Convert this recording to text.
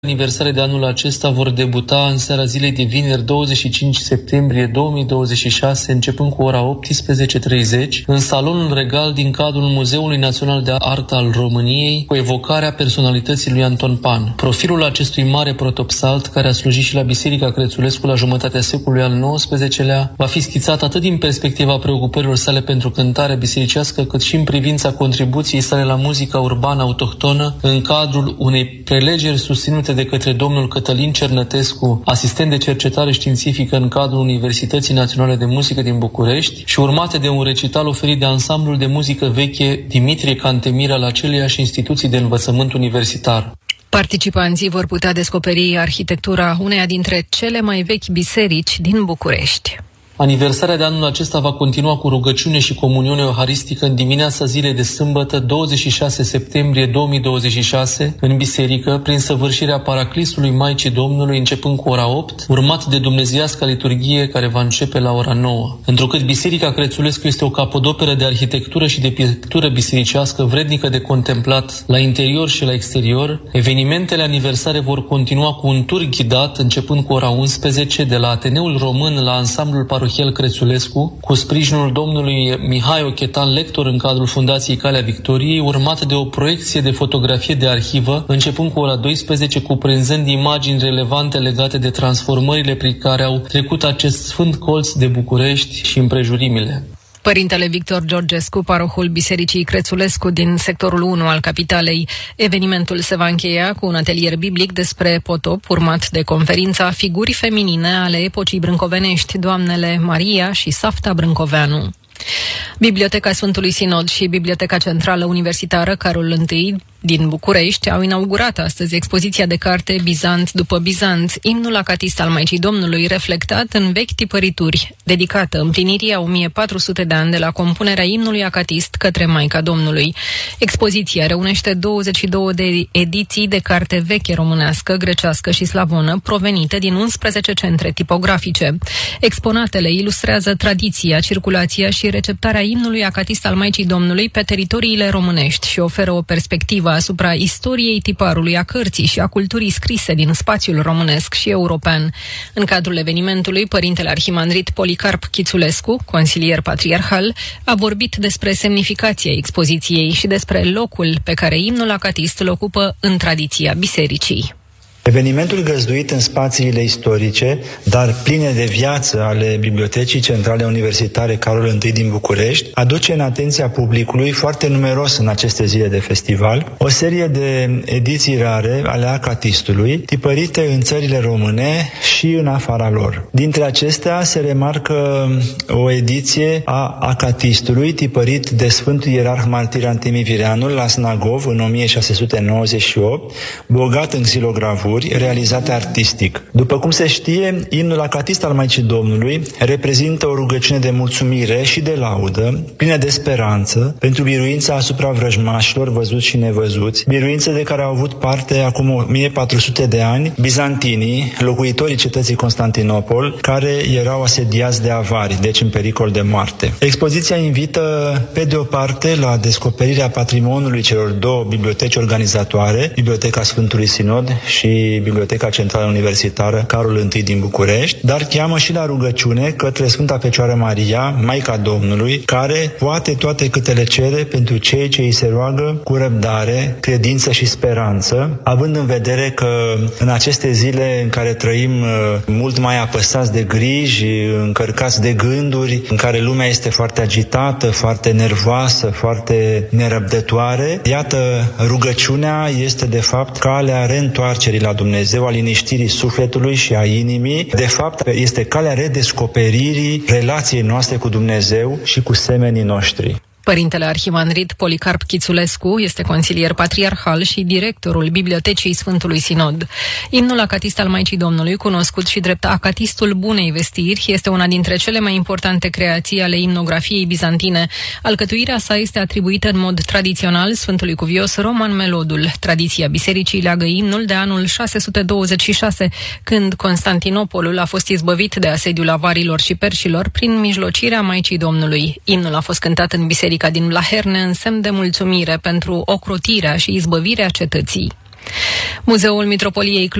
Aniversare de anul acesta vor debuta în seara zilei de vineri 25 septembrie 2026, începând cu ora 18:30, în salonul regal din cadrul Muzeului Național de Artă al României, cu evocarea personalității lui Anton Pan. Profilul acestui mare protopsalt, care a slujit și la Biserica Crețulescu la jumătatea secolului al XIX-lea, va fi schițat atât din perspectiva preocupărilor sale pentru cântarea bisericească, cât și în privința contribuției sale la muzica urbană autohtonă, în cadrul unei prelegeri susținute de către domnul Cătălin Cernătescu, asistent de cercetare științifică în cadrul Universității Naționale de Muzică din București, și urmate de un recital oferit de ansamblul de muzică veche Dimitrie Cantemir al aceleiași instituții de învățământ universitar. Participanții vor putea descoperi arhitectura uneia dintre cele mai vechi biserici din București. Aniversarea de anul acesta va continua cu rugăciune și comuniune euharistică în dimineața zilei de sâmbătă 26 septembrie 2026 în biserică, prin săvârșirea Paraclisului Maicii Domnului, începând cu ora 8, urmat de dumnezeiasca liturghie care va începe la ora 9. Întrucât Biserica Crețulescu este o capodoperă de arhitectură și de pictură bisericească vrednică de contemplat la interior și la exterior, evenimentele aniversare vor continua cu un tur ghidat începând cu ora 11 de la Ateneul Român la ansamblul parohial Crețulescu, cu sprijinul domnului Mihai Ochetan, lector în cadrul Fundației Calea Victoriei, urmat de o proiecție de fotografie de arhivă, începând cu ora 12, cuprinzând imagini relevante legate de transformările prin care au trecut acest sfânt colț de București și împrejurimile. Părintele Victor Georgescu, parohul Bisericii Crețulescu din sectorul 1 al capitalei. Evenimentul se va încheia cu un atelier biblic despre potop, urmat de conferința Figuri feminine ale epocii brâncovenești, doamnele Maria și Safta Brâncoveanu. Biblioteca Sfântului Sinod și Biblioteca Centrală Universitară Carol I din București au inaugurat astăzi expoziția de carte Bizant după Bizanț, imnul acatist al Maicii Domnului, reflectat în vechi tipărituri, dedicată împlinirii a 1400 de ani de la compunerea imnului acatist către Maica Domnului. Expoziția reunește 22 de ediții de carte veche românească, grecească și slavonă, provenite din 11 centre tipografice. Exponatele ilustrează tradiția, circulația și receptarea imnului acatist al Maicii Domnului pe teritoriile românești și oferă o perspectivă asupra istoriei tiparului, a cărții și a culturii scrise din spațiul românesc și european. În cadrul evenimentului, părintele arhimandrit Policarp Chițulescu, consilier patriarhal, a vorbit despre semnificația expoziției și despre locul pe care imnul acatist îl ocupă în tradiția bisericii. Evenimentul găzduit în spațiile istorice, dar pline de viață, ale Bibliotecii Centrale Universitare Carol I din București, aduce în atenția publicului, foarte numeros în aceste zile de festival, o serie de ediții rare ale acatistului, tipărite în țările române și în afara lor. Dintre acestea se remarcă o ediție a acatistului, tipărit de Sfântul Ierarh Martir Antimii Vireanul la Snagov în 1698, bogat în xilogravuri, realizate artistic. După cum se știe, imnul acatist al Maicii Domnului reprezintă o rugăciune de mulțumire și de laudă, plină de speranță, pentru biruința asupra vrăjmașilor văzuți și nevăzuți, biruință de care au avut parte acum 1400 de ani bizantinii, locuitorii cetății Constantinopol, care erau asediați de avari, deci în pericol de moarte. Expoziția invită, pe de o parte, la descoperirea patrimoniului celor două biblioteci organizatoare, Biblioteca Sfântului Sinod și Biblioteca Centrală Universitară Carol I din București, dar cheamă și la rugăciune către Sfânta Fecioară Maria, Maica Domnului, care poate toate câte le cere pentru cei ce îi se roagă cu răbdare, credință și speranță, având în vedere că în aceste zile în care trăim mult mai apăsați de griji, încărcați de gânduri, în care lumea este foarte agitată, foarte nervoasă, foarte nerăbdătoare, iată, rugăciunea este de fapt calea reîntoarcerii la Dumnezeu, a liniștirii sufletului și a inimii. De fapt, este calea redescoperirii relației noastre cu Dumnezeu și cu semenii noștri. Părintele arhimandrit Policarp Chițulescu este consilier patriarhal și directorul Bibliotecii Sfântului Sinod. Imnul acatist al Maicii Domnului, cunoscut și drept acatistul Bunei Vestiri, este una dintre cele mai importante creații ale imnografiei bizantine. Alcătuirea sa este atribuită în mod tradițional Sfântului Cuvios Roman Melodul. Tradiția bisericii leagă imnul de anul 626, când Constantinopolul a fost izbăvit de asediul avarilor și perșilor prin mijlocirea Maicii Domnului. Imnul a fost cântat în biserica din Blaherne în semn de mulțumire pentru ocrotirea și izbăvirea cetății. Muzeul Mitropoliei